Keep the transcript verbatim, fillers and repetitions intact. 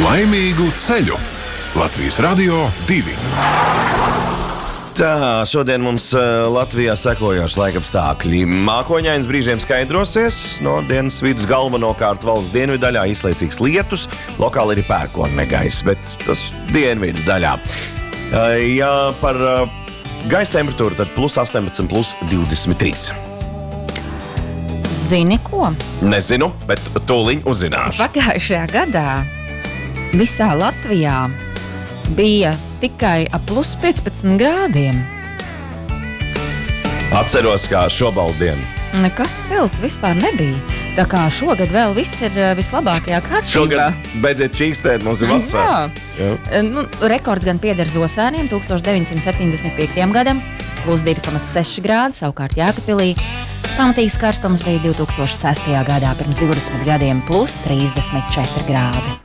Laimīgu ceļu! Latvijas Radio divi. Tā, šodien mums uh, Latvijā sekojoši laikapstākļi. Mākoņains brīžiem skaidrosies, no dienas vidus galvenokārt valsts dienvidu daļā izlaicīgs lietus, lokāli arī pērkonmegais, bet tas dienvidu daļā. Uh, ja par uh, gaisa temperatūru, tad plus astoņpadsmit, plus divdesmit trīs. Zini ko? Nezinu, bet tūliņ uzzināšu. Pagājušajā gadā visā Latvijā bija tikai ap plus piecpadsmit grādiem. Atceros, kā šobaldienu. Nekas silts vispār nebija. Tā kā šogad vēl viss ir vislabākajā kārtībā. Šogad beidziet čīkstēt, mums ir vasara. Jā. Jā. Nu, rekords gan pieder Zosēniem tūkstoš deviņsimt septiņdesmit piektajam gadam, plus divi komats seši grādi, savukārt Jākapilī pamatīgs karstums bija divtūkstoš sestajā gadā, pirms divdesmit gadiem, plus trīsdesmit četri grādi.